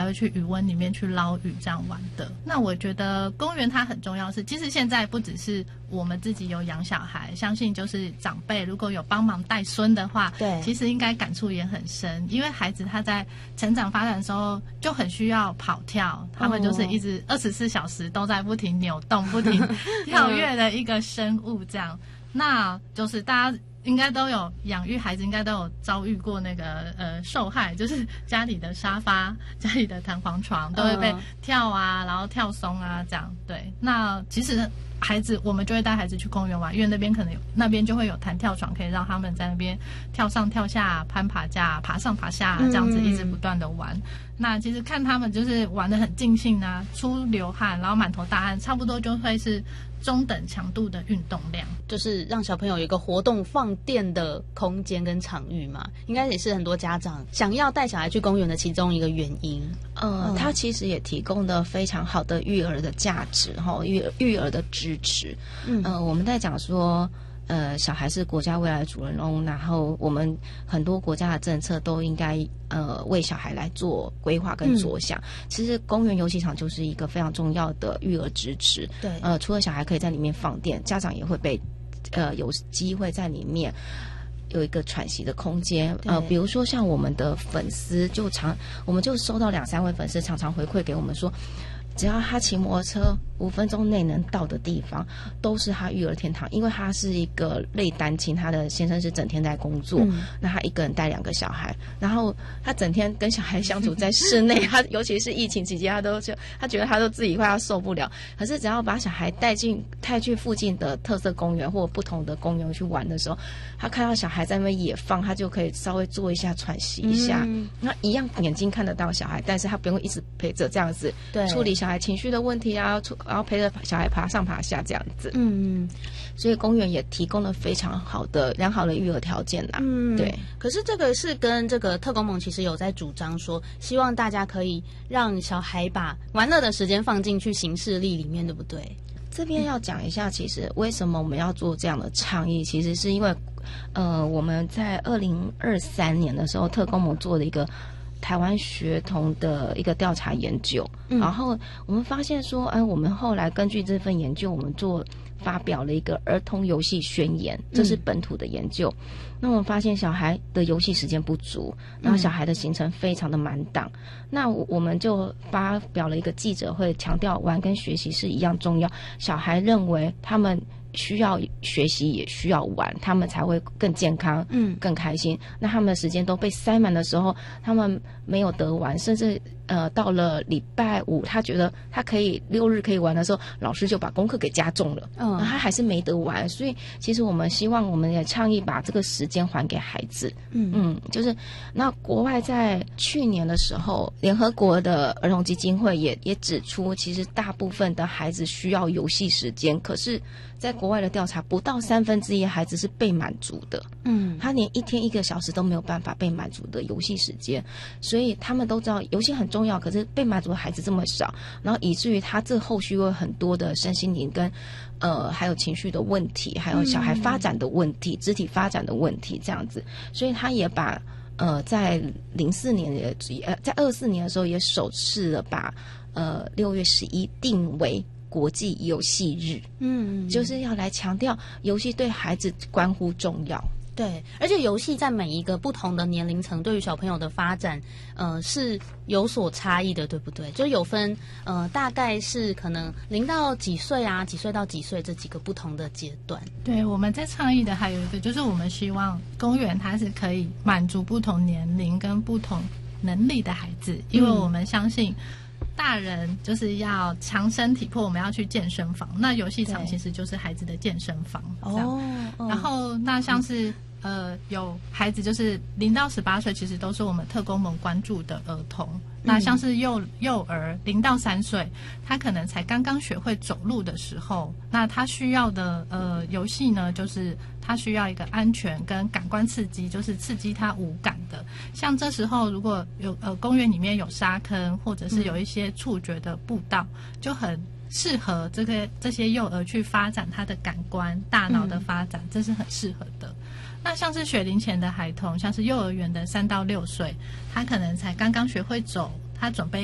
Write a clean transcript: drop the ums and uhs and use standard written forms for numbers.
会去鱼塭里面去捞鱼这样玩的。那我觉得公园它很重要是，其实现在不只是我们自己有养小孩，相信就是长辈如果有帮忙带孙的话， 对， 其实应该感触也很深，因为孩子他在成长发展的时候就很需要跑跳，他们就是一直24小时都在不停扭动、不停跳跃的一个生物这样。那就是大家应该都有养育孩子，应该都有遭遇过那个受害，就是家里的沙发、家里的弹簧床都会被跳啊，然后跳松啊这样。对，那其实孩子我们就会带孩子去公园玩，因为那边可能那边就会有弹跳床，可以让他们在那边跳上跳下、攀爬架、爬上爬下这样子一直不断的玩。那其实看他们就是玩得很尽兴啊，出流汗，然后满头大汗，差不多就会是中等强度的运动量， 就是让小朋友有一个活动放电的空间跟场域嘛，应该也是很多家长想要带小孩去公园的其中一个原因。 它其实也提供了非常好的育儿的价值哈，育儿的支持。我们在讲说。小孩是国家未来的主人翁，然后我们很多国家的政策都应该为小孩来做规划跟着想。其实公园游戏场就是一个非常重要的育儿支持。 对， 除了小孩可以在里面放电，家长也会被有机会在里面有一个喘息的空间。比如说像我们的粉丝我们就收到2-3位粉丝常常回馈给我们说，只要他骑摩托车5分钟内能到的地方，都是他育儿天堂。因为他是一个类单亲，他的先生是整天在工作，那他一个人带2个小孩，然后他整天跟小孩相处在室内，他尤其是疫情期间，他觉得他都自己快要受不了。可是只要把小孩带去附近的特色公园或不同的公园去玩的时候，他看到小孩在那边野放，他就可以稍微坐一下喘息一下。那一样眼睛看得到小孩，但是他不用一直陪着这样子处理小孩情绪的问题啊，然后陪着小孩爬上爬下这样子。所以公园也提供了非常良好的育儿条件啦。对。 可是这个是跟这个特公盟其实有在主张说，希望大家可以让小孩把玩乐的时间放进去行事历里面，对不对？ 这边要讲一下，其实为什么我们要做这样的倡议，其实是因为我们在2023年的时候，特公盟做了一个台湾学童的一个调查研究，然后我们发现说，我们后来根据这份研究，我们发表了一个儿童游戏宣言，这是本土的研究。那我们发现小孩的游戏时间不足，然后小孩的行程非常的满档。那我们就发表了一个记者会，强调玩跟学习是一样重要。小孩认为他们需要学习也需要玩，他们才会更健康，更开心。那他们的时间都被塞满的时候，他们没有得玩，甚至到了礼拜5，他觉得他可以6日可以玩的时候，老师就把功课给加重了，他还是没得玩。所以其实我们希望，我们也倡议把这个时间还给孩子。就是那国外在去年的时候，联合国的儿童基金会也指出，其实大部分的孩子需要游戏时间，可是在国外的调查，不到1/3的孩子是被满足的。他连1天1个小时都没有办法被满足的游戏时间，所以他们都知道游戏很重要，可是被满足的孩子这么少，然后以至于他这后续会有很多的身心灵跟还有情绪的问题，还有小孩发展的问题、肢体发展的问题这样子，所以他也把在04年在24年的时候也首次的把6月11定为国际游戏日，就是要来强调游戏对孩子关乎重要。 对，而且游戏在每一个不同的年龄层，对于小朋友的发展，是有所差异的，对不对？就有分，大概是可能0到几岁啊，几岁到几岁这几个不同的阶段。 对，我们在倡议的还有一个，就是我们希望公园它是可以满足不同年龄跟不同能力的孩子，因为我们相信大人就是要强身体魄，我们要去健身房，那游戏场其实就是孩子的健身房。然后那像是有孩子就是0到18岁，其实都是我们特公盟关注的儿童。那像是幼儿0到3岁，他可能才刚刚学会走路的时候，那他需要的游戏呢，就是他需要一个安全跟感官刺激，就是刺激他五感的。像这时候如果有公园里面有沙坑，或者是有一些触觉的步道，就很适合这些幼儿去发展他的感官大脑的发展，这是很适合的。那像是学龄前的孩童，像是幼儿园的3到6岁，他可能才刚刚学会走，他准备